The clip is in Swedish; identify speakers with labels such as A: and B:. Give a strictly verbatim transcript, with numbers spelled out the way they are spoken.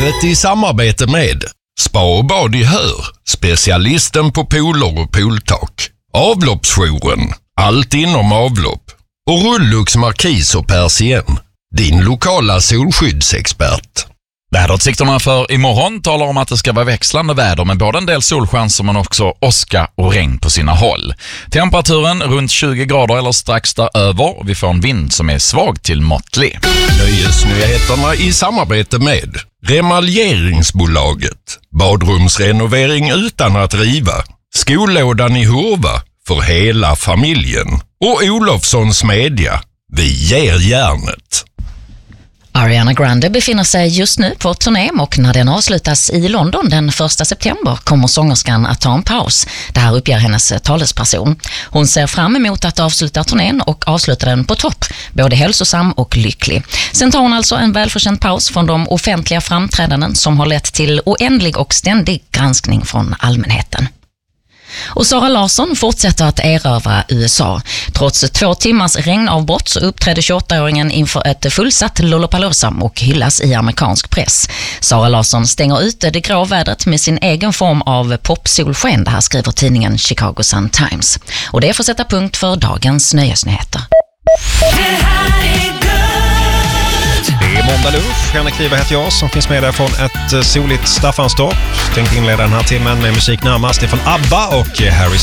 A: Livet i samarbete med Spa och bad i Hör, specialisten på pooler och pooltak. Avloppsjouren, allt inom avlopp. Och Rullux Markis och Persien, din lokala solskyddsexpert.
B: Väderutsikterna för imorgon talar om att det ska vara växlande väder med både en del solchanser men också åska och regn på sina håll. Temperaturen runt tjugo grader eller strax däröver och vi får en vind som är svag till måttlig.
A: Nöjesnyheterna i samarbete med Remaljeringsbolaget, badrumsrenovering utan att riva, skollådan i Hurva för hela familjen och Olofssons Media, vi ger järnet.
C: Ariana Grande befinner sig just nu på turné och när den avslutas i London den första september kommer sångerskan att ta en paus. Det här uppger hennes talesperson. Hon ser fram emot att avsluta turnén och avsluta den på topp, både hälsosam och lycklig. Sen tar hon alltså en välförtjänt paus från de offentliga framträdanden som har lett till oändlig och ständig granskning från allmänheten. Och Sara Larsson fortsätter att erövra U S A. Trots två timmars regnavbrott så uppträdde tjugoåttaåringen inför ett fullsatt Lollapalooza och hyllas i amerikansk press. Sara Larsson stänger ut det grå vädret med sin egen form av popsolsken. Det här skriver tidningen Chicago Sun-Times. Och det får sätta punkt för dagens nöjesnyheter.
D: Det är måndag lunch. Henrik Riva heter jag som finns med där från ett soligt Staffanstorp. Tänkte inleda den här timmen med musik närmast från ABBA och Harry